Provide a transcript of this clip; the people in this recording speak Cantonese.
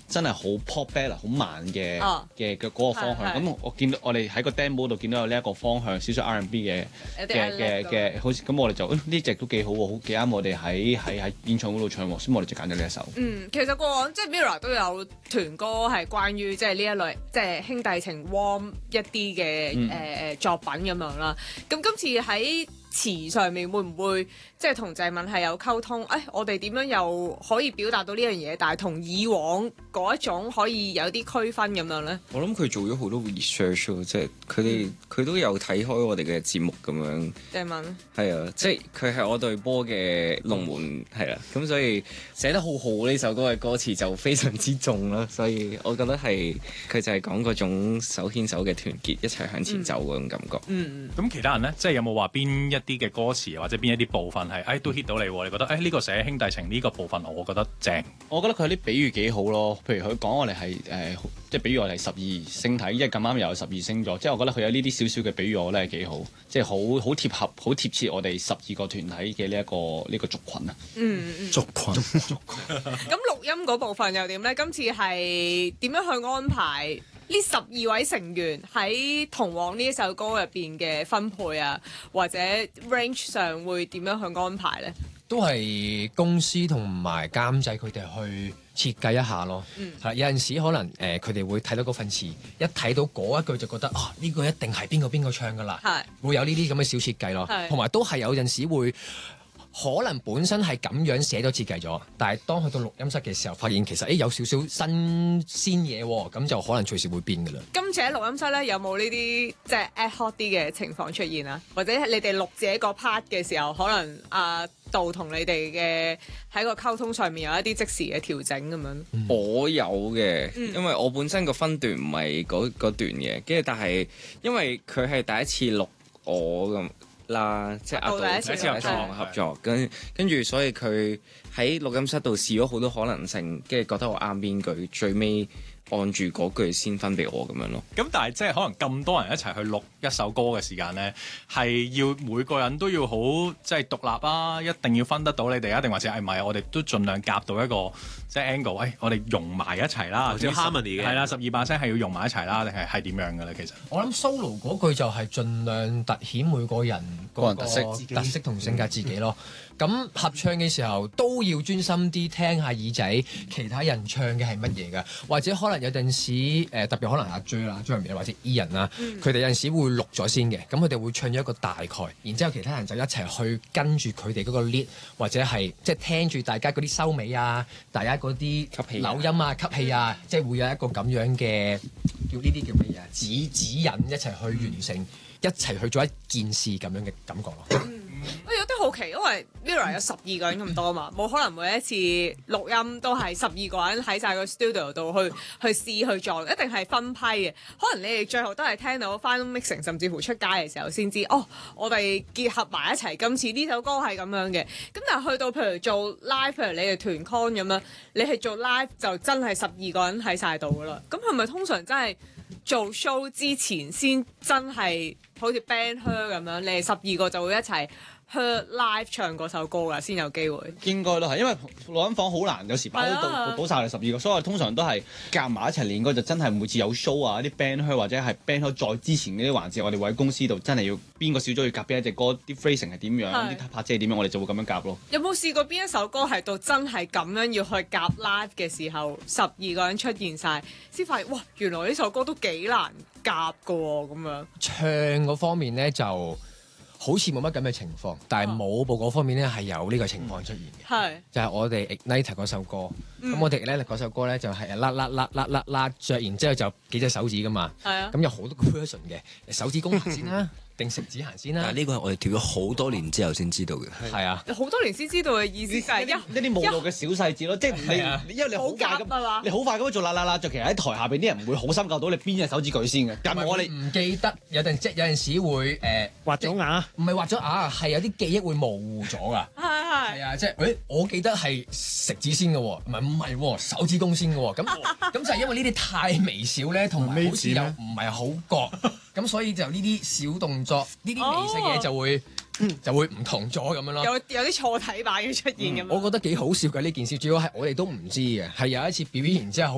真係好 pop ballad 好慢嘅嗰個方向。咁我見到我哋喺個 demo 度見到有呢一個方向，少少 R&B 嘅好似咁，我哋就呢隻都幾好喎，好幾啱我哋喺演唱會度唱喎，所以我哋就揀咗呢一首。 其實過往即係 Mirror 都有團歌係關於即係呢一類即係兄弟情 warm 一啲嘅作品咁樣啦。咁今次喺詞上面會唔會即係同鄭敏係有溝通？我哋點樣又可以表達到呢樣嘢，但係同以往嗰一種可以有啲區分咁樣咧？ 我諗佢做咗好多 research 咯，即係佢都有睇開我哋嘅節目咁樣。 鄭敏係啊，即係佢係我隊波嘅龍門係啦，咁所以寫得好好呢首歌嘅歌詞就非常之重啦，所以我覺得係佢就係講嗰種手牽手嘅團結，一齊向前走嗰種感覺。 咁其他人咧，即係有冇話邊一啲嘅歌詞或者邊一啲部分係都 hit 到你？你覺得呢個寫兄弟情呢個部分，我覺得正。 我覺得佢有啲比喻幾好咯，譬如佢講我哋係即係比喻我哋係12星體，因為咁啱又有12星座，即係我覺得佢有呢啲少少嘅比喻，我覺得係幾好，即係好貼合、好貼切我哋12個團體嘅呢一個族群啊。 族群。 咁錄音嗰部分又點咧？今次係點樣去安排呢12位成員喺同往呢一首歌入邊嘅分配啊，或者 range 上會點樣去安排咧？ 都係公司同埋監製佢哋去設計一下咯。有陣時可能佢哋會睇到嗰份詞，一睇到嗰一句就覺得呢個一定係邊個唱噶啦，會有呢啲咁嘅小設計咯。同埋都係有陣時會可能本身係咁樣寫咗設計咗，但係當去到錄音室嘅時候，發現其實有少少新鮮嘢喎，咁就可能隨時會變噶啦。 今次喺錄音室咧，有冇呢啲即係 ad hoc 啲嘅情況出現啊？或者你哋錄自己個 part 嘅時候，可能阿杜同你哋嘅喺個溝通上面有一啲即時嘅調整咁樣。 我有嘅，因為我本身個分段唔係嗰段嘅，跟住但係因為佢係第一次錄我咁啦，即係阿杜第一次合作，跟住所以佢喺錄音室度試咗好多可能性，跟住覺得我啱邊句，最尾按住嗰句先分俾我咁樣咯。 咁但係即係可能咁多人一齊去錄一首歌嘅時間咧，係要每個人都要好即係獨立啊，一定要分得到你哋啊，定還是唔係？我哋都盡量夾到一個即係 angle，我哋融埋一齊啦， 即係 harmony 嘅。 係啦，12把聲係要融埋一齊啦，定係點樣嘅咧？其實我諗 solo 嗰句就係盡量突顯每個人個人特色同性格自己咯。咁合唱嘅時候都要專心啲聽下耳仔，其他人唱嘅係乜嘢㗎？或者可能有陣時特別可能阿 J 啦、張入面或者 E 人啦，佢哋有陣時會錄咗先嘅，咁佢哋會唱咗一個大概，然之後其他人就一齊去跟住佢哋嗰個 lead，或者係即係聽住大家嗰啲收尾啊，大家嗰啲扭音啊、吸氣啊，即係會有一個咁樣嘅叫呢啲叫乜嘢啊？指引一齊去完成，一齊去做一件事咁樣嘅感覺咯。 我有啲好奇，因為 Mirror 有12個人咁多嘛，冇可能每一次錄音都係12個人喺晒個 studio 度去試去撞，一定係分批嘅。可能你哋最後都係聽到 final mixing，甚至乎出街嘅時候先知，我哋結合埋一齊，今次呢首歌係咁樣嘅。咁但係去到譬如做 live，譬如你哋團 con 咁樣，你係做 live 就真係12個人喺晒度噶啦。咁係咪通常真係做 show 之前先真係好似 band her 咁樣，你哋12個就會一齊 her live 唱嗰首歌㗎，先有機會？ 應該都係，因為錄音房好難，有時包到晒你12個，所以我通常都係夾埋一齊練歌，就真係每次有 show 啊，啲 band her 或者係 band her 再之前嗰啲環節，我哋會喺公司度真係要邊個小組要夾邊一隻歌，啲 phrasing 係點樣，啲拍子係點樣，我哋就會咁樣夾咯。 有冇試過邊一首歌係到真係咁樣要去夾 live 嘅時候，12個人出現晒，先發現哇，原來呢首歌都幾難夾㗎喎，咁樣。 唱嗰方面咧就好似冇乜咁嘅情況，但係舞步嗰方面咧係有呢個情況出現嘅。就係我哋 Ignite 嗰首歌，咁我哋 Ignite 嗰首歌咧就係拉着，然之後就幾隻手指噶嘛。咁有好多個 version 嘅，手指公行先啦，定食指行先啦。 但係呢個係我哋跳咗好多年之後先知道嘅。 係啊， 好多年先知道嘅意思就係一啲舞蹈嘅小細節咯，即係你因為你好快咁，你好快咁做就其實喺台下邊啲人唔會好深究到你邊隻手指舉先嘅。但係我哋唔記得，有陣時會畫咗牙， 唔係畫咗牙，係有啲記憶會模糊咗㗎。係啊，即係我記得係食指先嘅喎，唔係手指公先嘅喎。咁就係因為呢啲太微小咧，同埋好似又唔係好覺，咁所以就呢啲小動作，呢啲微細嘢就會唔同咗咁樣咯。 有啲錯體版嘅出現咁樣。 我覺得幾好笑嘅呢件事，主要係我哋都唔知嘅，係有一次表演完之後。